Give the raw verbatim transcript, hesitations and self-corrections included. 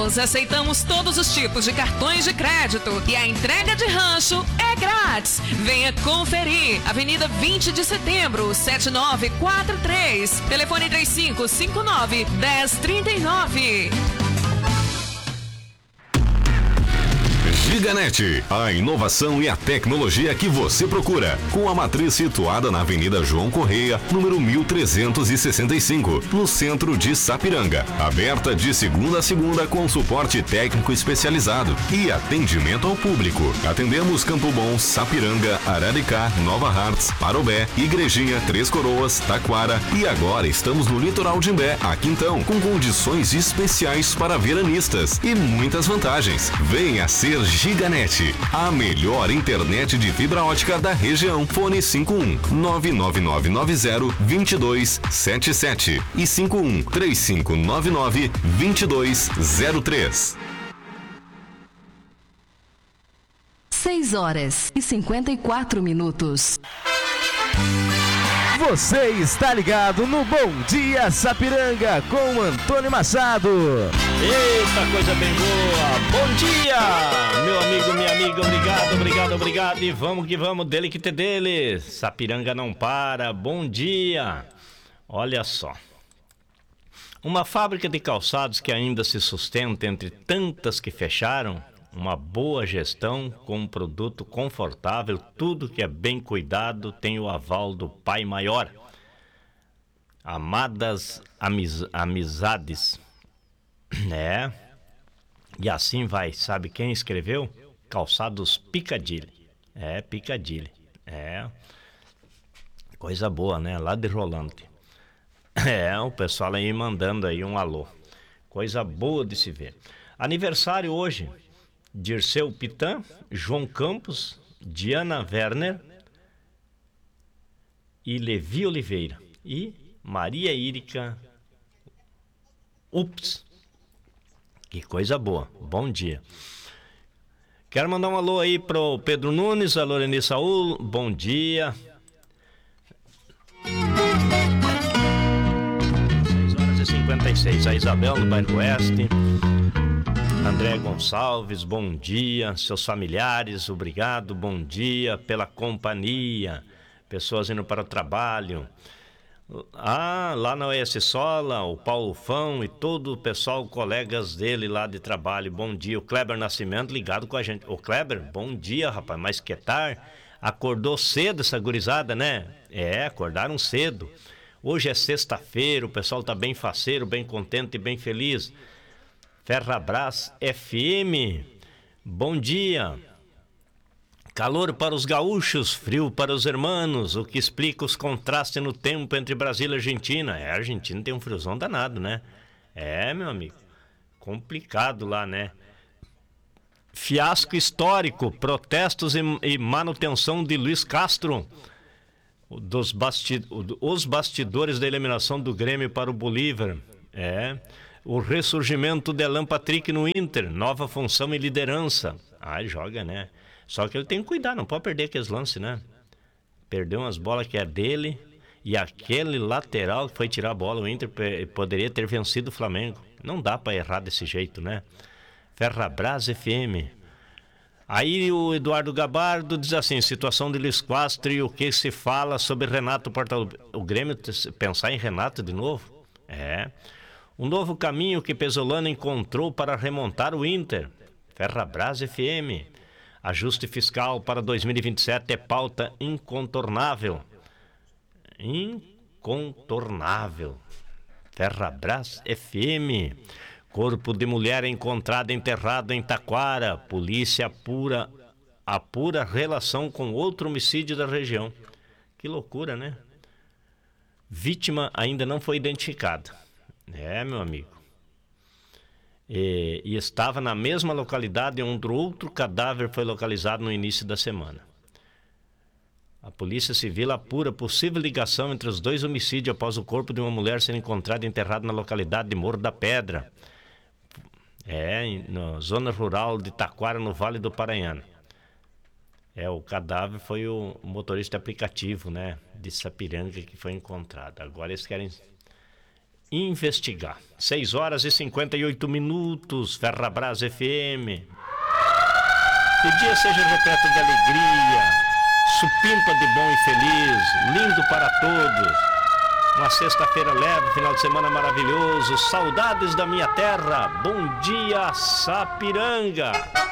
Ramos, aceitamos todos os tipos de cartões de crédito e a entrega de rancho é grátis. Venha conferir. Avenida vinte de setembro, sete nove quatro três. Telefone três cinco cinco nove, um zero três nove. Giganet, a inovação e a tecnologia que você procura, com a matriz situada na Avenida João Correia, número mil trezentos e sessenta e cinco, no centro de Sapiranga. Aberta de segunda a segunda com suporte técnico especializado e atendimento ao público. Atendemos Campo Bom, Sapiranga, Araricá, Nova Hartz, Parobé, Igrejinha, Três Coroas, Taquara e agora estamos no litoral de Imbé, aqui então, com condições especiais para veranistas e muitas vantagens. Venha ser Giganet, a melhor internet de fibra ótica da região. Fone cinco um nove nove nove nove zero dois dois sete sete e cinco um três cinco nove nove dois dois zero três. seis horas e cinquenta e quatro minutos. Você está ligado no Bom Dia Sapiranga com Antônio Machado. Eita, coisa bem boa. Bom dia, meu amigo, minha amiga. Obrigado, obrigado, obrigado. E vamos que vamos, dele que ter dele. Sapiranga não para. Bom dia. Olha só. Uma fábrica de calçados que ainda se sustenta entre tantas que fecharam. Uma boa gestão com um produto confortável, tudo que é bem cuidado tem o aval do Pai Maior. Amadas amiz- amizades. É. E assim vai. Sabe quem escreveu? Calçados Picadilly. É, Picadilly. É. Coisa boa, né? Lá de Rolante. É, o pessoal aí mandando aí um alô. Coisa boa de se ver. Aniversário hoje. Dirceu Pitã, João Campos, Diana Werner e Levi Oliveira e Maria Írica. Ups, que coisa boa, bom dia. Quero mandar um alô aí pro Pedro Nunes, a Loreni Saúl, bom dia. seis horas e cinquenta e seis, a Isabel no bairro Oeste. André Gonçalves, bom dia. Seus familiares, obrigado, bom dia pela companhia. Pessoas indo para o trabalho. Ah, lá na O S Sola, o Paulo Fão e todo o pessoal, colegas dele lá de trabalho, bom dia. O Kleber Nascimento ligado com a gente. Ô Kleber, bom dia, rapaz, mas que tarde. Acordou cedo essa gurizada, né? É, acordaram cedo. Hoje é sexta-feira, o pessoal tá bem faceiro, bem contente e bem feliz. Ferrabras F M, bom dia. Calor para os gaúchos, frio para os hermanos, o que explica os contrastes no tempo entre Brasil e Argentina. É, a Argentina tem um friozão danado, né? É, meu amigo, complicado lá, né? Fiasco histórico, protestos e, e manutenção de Luiz Castro. Dos basti- os bastidores da eliminação do Grêmio para o Bolívar. É... O ressurgimento de Alan Patrick no Inter, nova função e liderança. Ah, joga, né? Só que ele tem que cuidar, não pode perder aqueles lances, né? Perdeu umas bolas que é dele e aquele lateral que foi tirar a bola, o Inter poderia ter vencido o Flamengo. Não dá pra errar desse jeito, né? Ferrabras F M. Aí o Eduardo Gabardo diz assim, situação de Luiz Castro e o que se fala sobre Renato Portaluppi. O Grêmio pensar em Renato de novo? É... Um novo caminho que Pesolano encontrou para remontar o Inter. Ferrabras F M. Ajuste fiscal para dois mil e vinte e sete é pauta incontornável. Incontornável. Ferrabras F M. Corpo de mulher encontrado enterrado em Taquara. Polícia apura, apura relação com outro homicídio da região. Que loucura, né? Vítima ainda não foi identificada. É, meu amigo. E, e estava na mesma localidade onde outro cadáver foi localizado no início da semana. A Polícia Civil apura possível ligação entre os dois homicídios após o corpo de uma mulher ser encontrado enterrado na localidade de Morro da Pedra. É, na zona rural de Taquara, no Vale do Paranhana. É, o cadáver foi o motorista aplicativo, né, de Sapiranga que foi encontrado. Agora eles querem... investigar. seis horas e cinquenta e oito minutos, Ferrabras F M. Que o dia seja repleto de alegria, supimpa de bom e feliz, lindo para todos. Uma sexta-feira leve, final de semana maravilhoso, saudades da minha terra. Bom dia, Sapiranga.